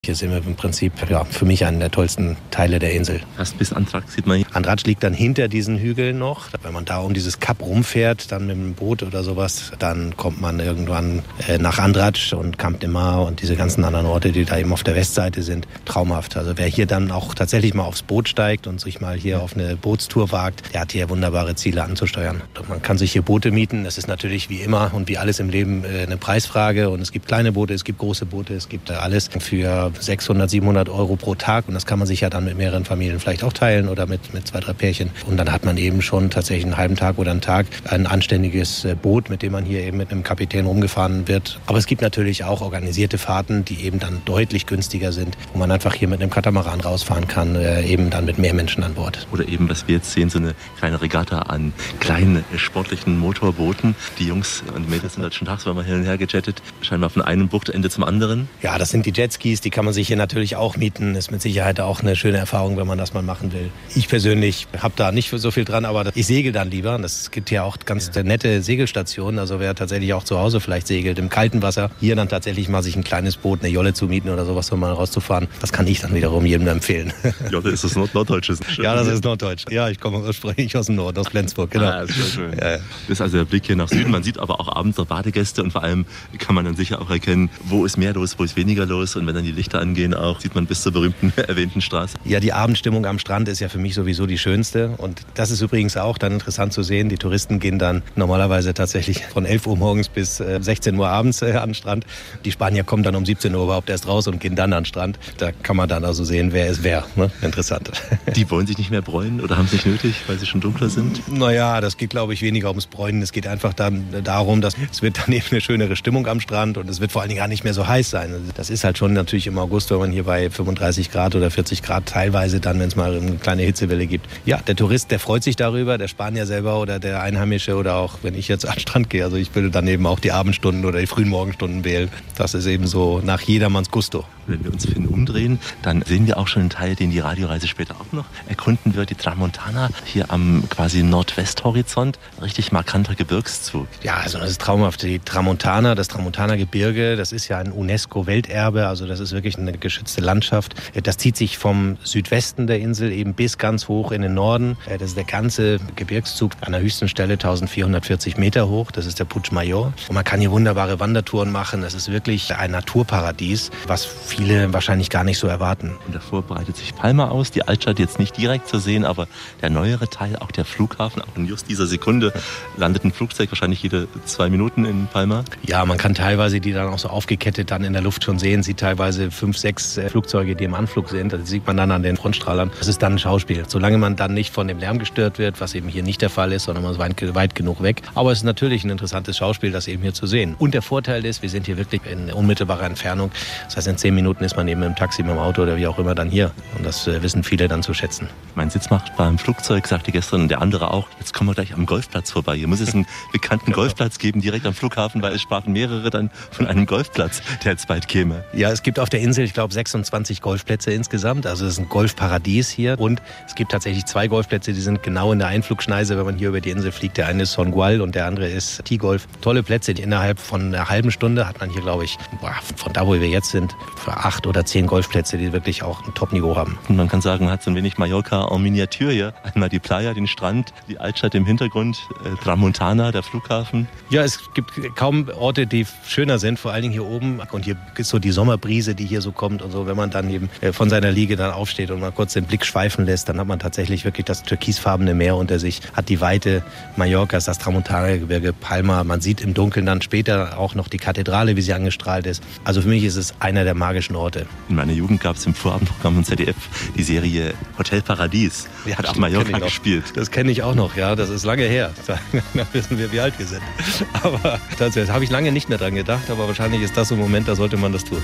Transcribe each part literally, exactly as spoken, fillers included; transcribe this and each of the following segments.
Hier sind wir im Prinzip ja, für mich einer der tollsten Teile der Insel. Fast bis Andratx sieht man hier. Andratx liegt dann hinter diesen Hügeln noch. Wenn man da um dieses Kap rumfährt, dann mit dem Boot oder sowas, dann kommt man irgendwann äh, nach Andratx und Camp de Mar und diese ganzen anderen Orte, die da eben auf der Westseite sind. Traumhaft. Also wer hier dann auch tatsächlich mal aufs Boot steigt und sich mal hier auf eine Bootstour wagt, der hat hier wunderbare Ziele anzusteuern. Man kann sich hier Boote mieten. Das ist natürlich wie immer und wie alles im Leben äh, eine Preisfrage. Und es gibt kleine Boote, es gibt große Boote, es gibt alles für sechshundert, siebenhundert Euro pro Tag und das kann man sich ja dann mit mehreren Familien vielleicht auch teilen oder mit, mit zwei, drei Pärchen. Und dann hat man eben schon tatsächlich einen halben Tag oder einen Tag ein anständiges Boot, mit dem man hier eben mit einem Kapitän rumgefahren wird. Aber es gibt natürlich auch organisierte Fahrten, die eben dann deutlich günstiger sind, wo man einfach hier mit einem Katamaran rausfahren kann, eben dann mit mehr Menschen an Bord. Oder eben, was wir jetzt sehen, so eine kleine Regatta an kleinen sportlichen Motorbooten. Die Jungs und Mädels sind halt schon tagsüber hin und her gejettet, scheinbar von einem Buchtende zum anderen. Ja, das sind die Jetskis, die kann man sich hier natürlich auch mieten. Ist mit Sicherheit auch eine schöne Erfahrung, wenn man das mal machen will. Ich persönlich habe da nicht so viel dran, aber ich segel dann lieber. Es gibt ja auch ganz ja. nette Segelstationen. Also wer tatsächlich auch zu Hause vielleicht segelt, im kalten Wasser, hier dann tatsächlich mal sich ein kleines Boot, eine Jolle zu mieten oder sowas, um mal rauszufahren, das kann ich dann wiederum jedem empfehlen. Jolle, ist das Nord Norddeutsches? Ja, das ist Norddeutsch. Ja, ich komme ursprünglich aus dem Norden, aus Flensburg. Genau. Ah, das ist schön. Ja, ja. Das ist also der Blick hier nach Süden. Man sieht aber auch abends noch Badegäste und vor allem kann man dann sicher auch erkennen, wo ist mehr los, wo ist weniger los. Und wenn dann die Lichter angehen, auch sieht man bis zur berühmten erwähnten Straße. Ja, die Abendstimmung am Strand ist ja für mich sowieso die schönste. Und das ist übrigens auch dann interessant zu sehen. Die Touristen gehen dann normalerweise tatsächlich von elf Uhr morgens bis sechzehn Uhr abends äh, an den Strand. Die Spanier kommen dann um siebzehn Uhr überhaupt erst raus und gehen dann an den Strand. Da kann man dann also sehen, wer ist wer. Ne? Interessant. Die wollen sich nicht mehr bräunen oder haben es nicht nötig, weil sie schon dunkler sind? Naja, das geht, glaube ich, weniger ums Bräunen. Es geht einfach dann darum, dass es wird dann eben eine schönere Stimmung am Strand und es wird vor allen Dingen gar nicht mehr so heiß sein. Das ist halt schon natürlich im August, wenn man hier bei fünfunddreißig Grad oder vierzig Grad teilweise dann, wenn es mal eine kleine Hitzewelle gibt. Ja, der Tourist, der freut sich darüber, der Spanier selber oder der Einheimische oder auch, wenn ich jetzt an den Strand gehe. Also ich würde dann eben auch die Abendstunden oder die frühen Morgenstunden wählen. Das ist eben so nach jedermanns Gusto. Wenn wir uns Finn umdrehen, dann sehen wir auch schon einen Teil, den die Radioreise später auch noch erkunden wird. Die Tramontana hier am quasi Nordwesthorizont. Richtig markanter Gebirgszug. Ja, also das ist traumhaft. Die Tramontana, das Tramontana-Gebirge, das ist ja ein UNESCO-Welterbe. Also das ist wirklich eine geschützte Landschaft. Das zieht sich vom Südwesten der Insel eben bis ganz hoch in den Norden. Das ist der ganze Gebirgszug an der höchsten Stelle eintausendvierhundertvierzig Meter hoch. Das ist der Puig Mayor. Und man kann hier wunderbare Wandertouren machen. Das ist wirklich ein Naturparadies, was viele wahrscheinlich gar nicht so erwarten. Und davor breitet sich Palma aus. Die Altstadt jetzt nicht direkt zu sehen, aber der neuere Teil, auch der Flughafen. Auch in just dieser Sekunde landet ein Flugzeug wahrscheinlich jede zwei Minuten in Palma. Ja, man kann teilweise die dann auch so aufgekettet dann in der Luft schon sehen. Sieht teilweise fünf, sechs Flugzeuge, die im Anflug sind. Das sieht man dann an den Frontstrahlern. Das ist dann ein Schauspiel. Solange man dann nicht von dem Lärm gestört wird, was eben hier nicht der Fall ist, sondern man ist weit, weit genug weg. Aber es ist natürlich ein interessantes Schauspiel, das eben hier zu sehen. Und der Vorteil ist, wir sind hier wirklich in unmittelbarer Entfernung. Das heißt, in zehn Minuten ist man eben im Taxi, mit dem Auto oder wie auch immer dann hier. Und das äh, wissen viele dann zu schätzen. Mein Sitzmacher im Flugzeug sagte gestern, und der andere auch, jetzt kommen wir gleich am Golfplatz vorbei. Hier muss es einen bekannten Golfplatz geben, direkt am Flughafen, weil es sprachen mehrere dann von einem Golfplatz, der jetzt bald käme. Ja, es gibt auf der Insel, ich glaube, sechsundzwanzig Golfplätze insgesamt. Also es ist ein Golfparadies hier. Und es gibt tatsächlich zwei Golfplätze, die sind genau in der Einflugschneise, wenn man hier über die Insel fliegt. Der eine ist Songual und der andere ist T-Golf. Tolle Plätze. Innerhalb von einer halben Stunde hat man hier, glaube ich, von da, wo wir jetzt sind, für acht oder zehn Golfplätze, die wirklich auch ein Top-Niveau haben. Und man kann sagen, man hat so ein wenig Mallorca en Miniatur hier. Einmal die Playa, den Strand, die Altstadt im Hintergrund, äh, Tramontana, der Flughafen. Ja, es gibt kaum Orte, die schöner sind, vor allen Dingen hier oben. Und hier ist so die Sommerbrise, die hier so kommt und so. Wenn man dann eben von seiner Liege dann aufsteht und mal kurz den Blick schweifen lässt, dann hat man tatsächlich wirklich das türkisfarbene Meer unter sich, hat die Weite Mallorcas, das Tramontana-Gebirge, Palma. Man sieht im Dunkeln dann später auch noch die Kathedrale, wie sie angestrahlt ist. Also für mich ist es einer der magischen Orte. In meiner Jugend gab es im Vorabendprogramm von Z D F die Serie Hotel Paradies. Ja, hat auch Mallorca gespielt. Das kenne ich auch noch, ja. Das ist lange her. Da wissen wir, wie alt wir sind. Aber das habe ich lange nicht mehr dran gedacht. Aber wahrscheinlich ist das so ein Moment, da sollte man das tun.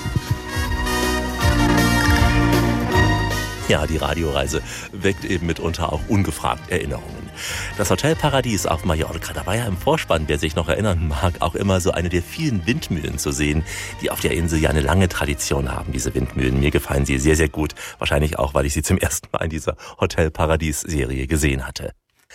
Ja, die Radioreise weckt eben mitunter auch ungefragt Erinnerungen. Das Hotel Paradies auf Mallorca, da war ja im Vorspann, wer sich noch erinnern mag, auch immer so eine der vielen Windmühlen zu sehen, die auf der Insel ja eine lange Tradition haben, diese Windmühlen. Mir gefallen sie sehr, sehr gut. Wahrscheinlich auch, weil ich sie zum ersten Mal in dieser Hotel Paradies Serie gesehen hatte.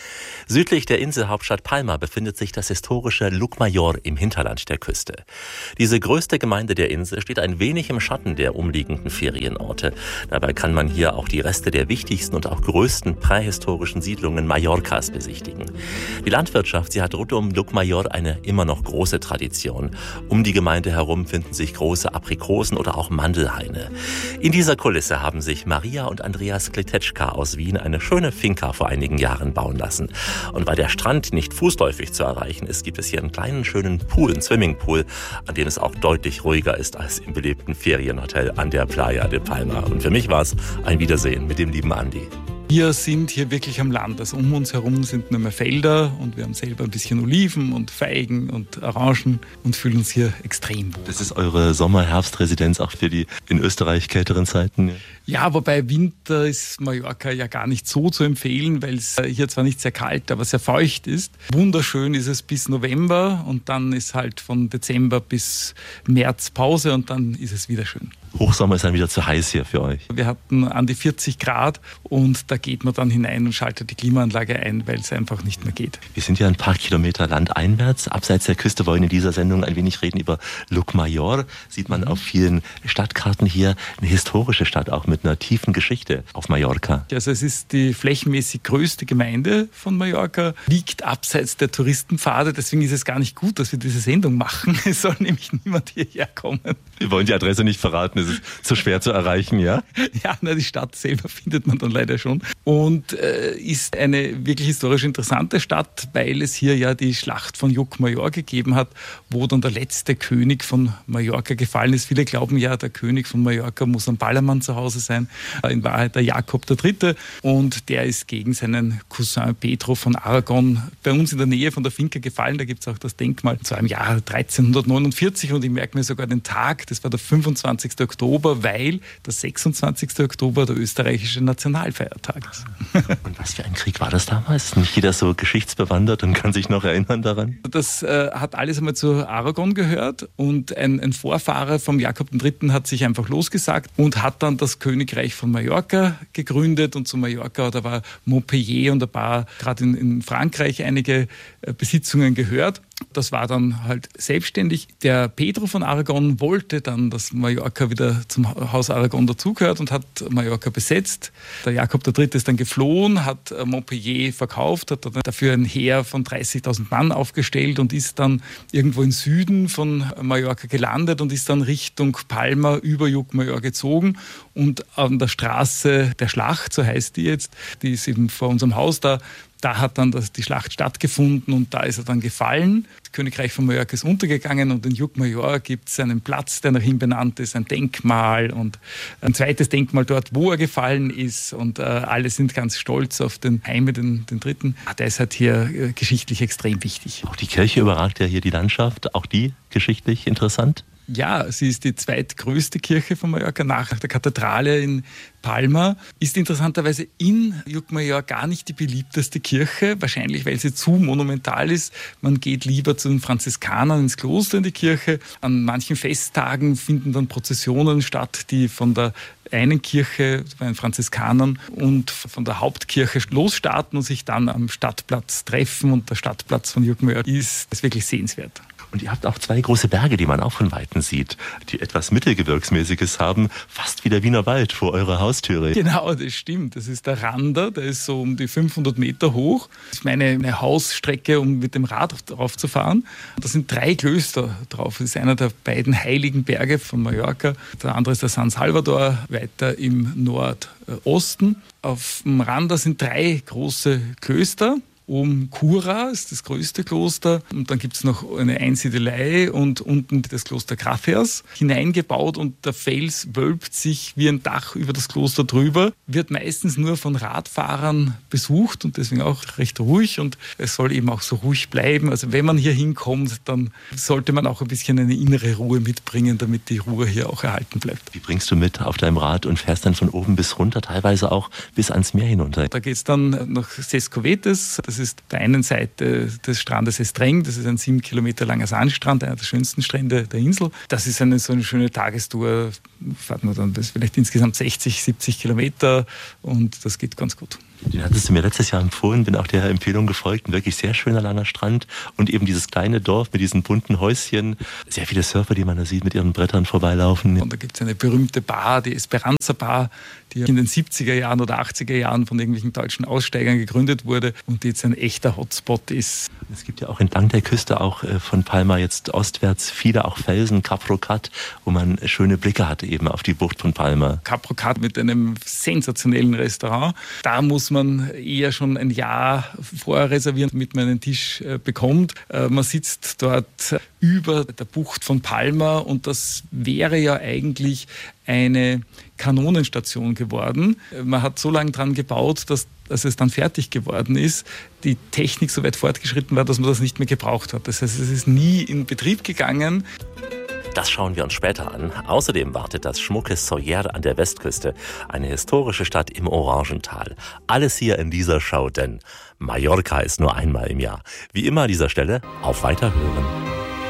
Südlich der Inselhauptstadt Palma befindet sich das historische Llucmajor im Hinterland der Küste. Diese größte Gemeinde der Insel steht ein wenig im Schatten der umliegenden Ferienorte. Dabei kann man hier auch die Reste der wichtigsten und auch größten prähistorischen Siedlungen Mallorcas besichtigen. Die Landwirtschaft, sie hat rund um Llucmajor eine immer noch große Tradition. Um die Gemeinde herum finden sich große Aprikosen oder auch Mandelhaine. In dieser Kulisse haben sich Maria und Andreas Kletetschka aus Wien eine schöne Finca vor einigen Jahren bauen lassen. Und weil der Strand nicht fußläufig zu erreichen ist, gibt es hier einen kleinen schönen Pool, einen Swimmingpool, an dem es auch deutlich ruhiger ist als im belebten Ferienhotel an der Playa de Palma. Und für mich war es ein Wiedersehen mit dem lieben Andi. Wir sind hier wirklich am Land. Also um uns herum sind nur mehr Felder und wir haben selber ein bisschen Oliven und Feigen und Orangen und fühlen uns hier extrem wohl. Das ist eure Sommer-Herbst-Residenz auch für die in Österreich kälteren Zeiten? Ja, wobei Winter ist Mallorca ja gar nicht so zu empfehlen, weil es hier zwar nicht sehr kalt, aber sehr feucht ist. Wunderschön ist es bis November und dann ist halt von Dezember bis März Pause und dann ist es wieder schön. Hochsommer ist dann wieder zu heiß hier für euch. Wir hatten an die vierzig Grad und da geht man dann hinein und schaltet die Klimaanlage ein, weil es einfach nicht mehr geht. Wir sind ja ein paar Kilometer landeinwärts. Abseits der Küste wollen wir in dieser Sendung ein wenig reden über Llucmajor. Sieht man auf vielen Stadtkarten hier eine historische Stadt, auch mit einer tiefen Geschichte auf Mallorca. Also es ist die flächenmäßig größte Gemeinde von Mallorca, liegt abseits der Touristenpfade. Deswegen ist es gar nicht gut, dass wir diese Sendung machen. Es soll nämlich niemand hierher kommen. Wir wollen die Adresse nicht verraten. Es ist zu schwer zu erreichen, ja? Ja, na, die Stadt selber findet man dann leider schon. Und äh, ist eine wirklich historisch interessante Stadt, weil es hier ja die Schlacht von Llucmajor gegeben hat, wo dann der letzte König von Mallorca gefallen ist. Viele glauben ja, der König von Mallorca muss am Ballermann zu Hause sein. In Wahrheit der Jakob der Dritte. Und der ist gegen seinen Cousin Pedro von Aragon bei uns in der Nähe von der Finca gefallen. Da gibt es auch das Denkmal zu einem Jahr dreizehnhundertneunundvierzig. Und ich merke mir sogar den Tag, das war der fünfundzwanzigste Oktober, weil der sechsundzwanzigste Oktober der österreichische Nationalfeiertag ist. Und was für ein Krieg war das damals? Nicht jeder so geschichtsbewandert und kann sich noch erinnern daran? Das äh, hat alles einmal zu Aragon gehört und ein, ein Vorfahre vom Jakob der Dritte hat sich einfach losgesagt und hat dann das Königreich von Mallorca gegründet. Und zu Mallorca, da war Montpellier und ein paar, gerade in, in Frankreich, einige äh, Besitzungen gehört. Das war dann halt selbstständig. Der Pedro von Aragon wollte dann, dass Mallorca wieder zum Haus Aragon dazugehört und hat Mallorca besetzt. Der Jakob der Dritte ist dann geflohen, hat Montpellier verkauft, hat dafür ein Heer von dreißigtausend Mann aufgestellt und ist dann irgendwo im Süden von Mallorca gelandet und ist dann Richtung Palma über Llucmajor gezogen. Und an der Straße der Schlacht, so heißt die jetzt, die ist eben vor unserem Haus da, Da hat dann das, die Schlacht stattgefunden und da ist er dann gefallen. Das Königreich von Mallorca ist untergegangen und in Llucmajor gibt es einen Platz, der nach ihm benannt ist, ein Denkmal und ein zweites Denkmal dort, wo er gefallen ist. Und äh, alle sind ganz stolz auf den Jaime, den, den Dritten. Der ist halt hier äh, geschichtlich extrem wichtig. Auch die Kirche überragt ja hier die Landschaft, auch die geschichtlich interessant. Ja, sie ist die zweitgrößte Kirche von Mallorca nach der Kathedrale in Palma. Ist interessanterweise in Llucmajor gar nicht die beliebteste Kirche, wahrscheinlich weil sie zu monumental ist. Man geht lieber zu den Franziskanern ins Kloster in die Kirche. An manchen Festtagen finden dann Prozessionen statt, die von der einen Kirche, bei den Franziskanern und von der Hauptkirche losstarten und sich dann am Stadtplatz treffen. Und der Stadtplatz von Llucmajor ist, ist wirklich sehenswert. Und ihr habt auch zwei große Berge, die man auch von Weitem sieht, die etwas Mittelgebirgsmäßiges haben, fast wie der Wiener Wald vor eurer Haustüre. Genau, das stimmt. Das ist der Rander, der ist so um die fünfhundert Meter hoch. Das ist meine, meine Hausstrecke, um mit dem Rad drauf zu fahren. Da sind drei Klöster drauf. Das ist einer der beiden heiligen Berge von Mallorca. Der andere ist der San Salvador, weiter im Nordosten. Auf dem Rander sind drei große Klöster. Oben Cura ist das größte Kloster und dann gibt es noch eine Einsiedelei und unten das Kloster Grafers hineingebaut und der Fels wölbt sich wie ein Dach über das Kloster drüber, wird meistens nur von Radfahrern besucht und deswegen auch recht ruhig und es soll eben auch so ruhig bleiben. Also wenn man hier hinkommt, dann sollte man auch ein bisschen eine innere Ruhe mitbringen, damit die Ruhe hier auch erhalten bleibt. Wie bringst du mit auf deinem Rad und fährst dann von oben bis runter, teilweise auch bis ans Meer hinunter? Da geht es dann nach Ses Covetes. Das ist auf der einen Seite des Strandes Estreng, das ist ein sieben Kilometer langer Sandstrand, einer der schönsten Strände der Insel. Das ist eine so eine schöne Tagestour, fährt man dann bis vielleicht insgesamt sechzig, siebzig Kilometer und das geht ganz gut. Den hattest du mir letztes Jahr empfohlen, bin auch der Empfehlung gefolgt. Ein wirklich sehr schöner langer Strand und eben dieses kleine Dorf mit diesen bunten Häuschen. Sehr viele Surfer, die man da sieht, mit ihren Brettern vorbeilaufen. Und da gibt es eine berühmte Bar, die Esperanza Bar, die in den siebziger Jahren oder achtziger Jahren von irgendwelchen deutschen Aussteigern gegründet wurde und die jetzt ein echter Hotspot ist. Es gibt ja auch entlang der Küste auch von Palma jetzt ostwärts viele auch Felsen, Cap Rocat, wo man schöne Blicke hat eben auf die Bucht von Palma. Cap Rocat mit einem sensationellen Restaurant. Da muss man eher schon ein Jahr vorher reservieren, damit man einen Tisch bekommt. Man sitzt dort über der Bucht von Palma und das wäre ja eigentlich eine Kanonenstation geworden. Man hat so lange dran gebaut, dass, dass es dann fertig geworden ist, die Technik so weit fortgeschritten war, dass man das nicht mehr gebraucht hat. Das heißt, es ist nie in Betrieb gegangen. Das schauen wir uns später an. Außerdem wartet das schmucke Sóller an der Westküste, eine historische Stadt im Orangental. Alles hier in dieser Show, denn Mallorca ist nur einmal im Jahr. Wie immer an dieser Stelle, auf Weiterhören.